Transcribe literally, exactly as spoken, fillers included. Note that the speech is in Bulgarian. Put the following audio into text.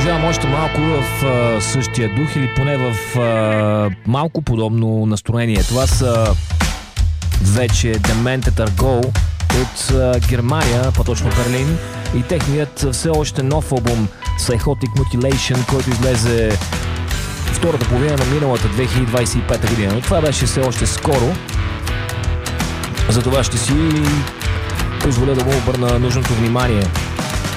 Продължавам още малко в а, същия дух или поне в а, малко подобно настроение. Това са вече Demented Argo от а, Германия, по-точно Берлин, и техният все още нов албум Psychotic Mutilation, който излезе втората половина на миналата две хиляди двадесет и пета година. Но това беше все още скоро. Затова ще си позволя да му обърна нужното внимание.